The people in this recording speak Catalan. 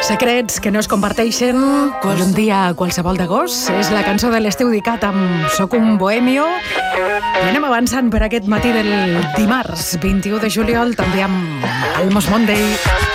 Secrets que no es comparteixen i un dia qualsevol d'agost és la cançó de l'Esteu Dicat amb Soc un bohemio i anem avançant per aquest matí del dimarts 21 de juliol també amb Almos Monday.